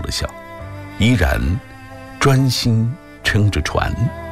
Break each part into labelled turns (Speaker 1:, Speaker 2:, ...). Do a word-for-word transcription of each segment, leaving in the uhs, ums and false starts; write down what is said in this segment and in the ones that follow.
Speaker 1: 了笑，依然专心撑着船。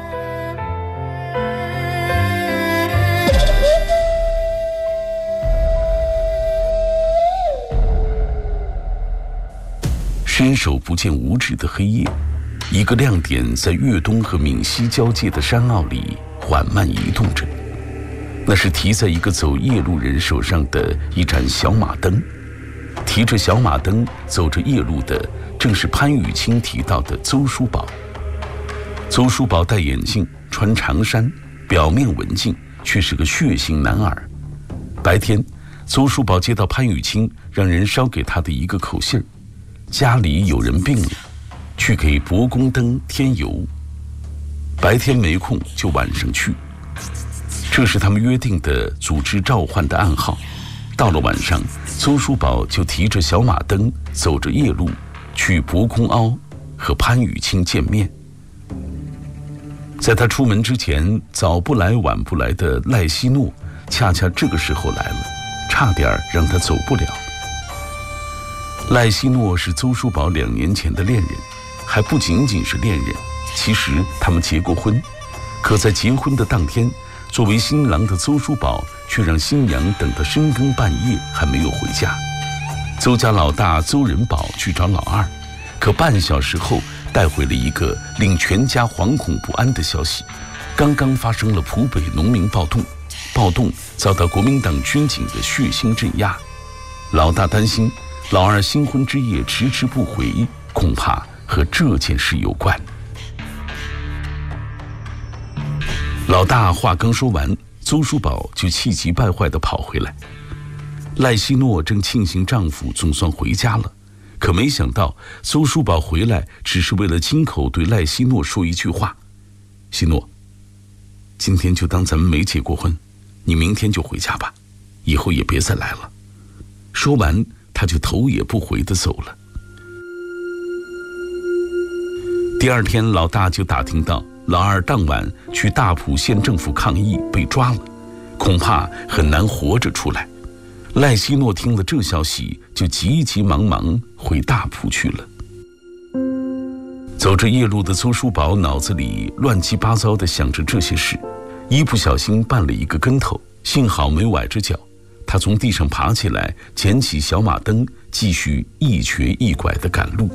Speaker 1: 伸手不见五指的黑夜，一个亮点在粤东和闽西交界的山坳里缓慢移动着。那是提在一个走夜路人手上的一盏小马灯。提着小马灯走着夜路的正是潘雨清提到的邹叔宝。邹叔宝戴眼镜，穿长衫，表面文静，却是个血性男儿。白天，邹叔宝接到潘雨清让人捎给他的一个口信儿，家里有人病了，去给博公灯添油。白天没空就晚上去，这是他们约定的组织召唤的暗号。到了晚上，邹叔宝就提着小马灯，走着夜路，去博公凹和潘雨清见面。在他出门之前，早不来晚不来的赖希诺，恰恰这个时候来了，差点让他走不了。赖希诺是邹叔宝两年前的恋人，还不仅仅是恋人，其实他们结过婚。可在结婚的当天，作为新郎的邹叔宝却让新娘等到深更半夜还没有回家。邹家老大邹仁宝去找老二，可半小时后带回了一个令全家惶恐不安的消息：刚刚发生了浦北农民暴动，暴动遭到国民党军警的血腥镇压。老大担心老二新婚之夜迟迟不回，恐怕和这件事有关。老大话刚说完，邹叔宝就气急败坏地跑回来。赖希诺正庆幸丈夫总算回家了，可没想到邹叔宝回来只是为了亲口对赖希诺说一句话：希诺，今天就当咱们没结过婚，你明天就回家吧，以后也别再来了。说完，他就头也不回地走了。第二天，老大就打听到老二当晚去大埔县政府抗议被抓了，恐怕很难活着出来。赖希诺听了这消息，就急急忙忙回大埔去了。走着夜路的邹叔宝脑子里乱七八糟地想着这些事，一不小心绊了一个跟头，幸好没崴着脚。他从地上爬起来，捡起小马灯，继续一瘸一拐地赶路。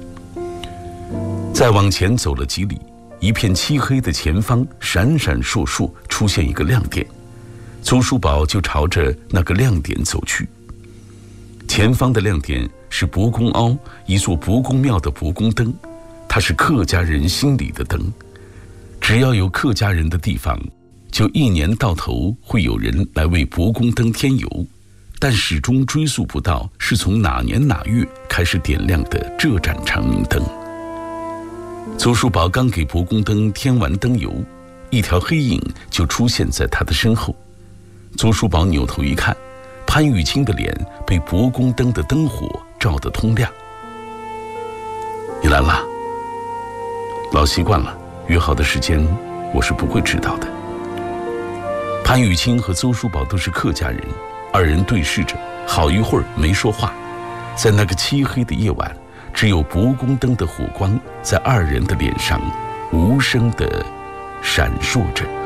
Speaker 1: 再往前走了几里，一片漆黑的前方闪闪烁烁出现一个亮点，邹叔宝就朝着那个亮点走去。前方的亮点是博公凹一座博公庙的博公灯，它是客家人心里的灯。只要有客家人的地方，就一年到头会有人来为博公灯添油，但始终追溯不到是从哪年哪月开始点亮的这盏长明灯。邹叔宝刚给博公灯添完灯油，一条黑影就出现在他的身后。邹叔宝扭头一看，潘雨清的脸被博公灯的灯火照得通亮。你来了？老习惯了，约好的时间我是不会迟到的。潘雨清和邹叔宝都是客家人，二人对视着，好一会儿没说话。在那个漆黑的夜晚，只有博公灯的火光在二人的脸上无声地闪烁着。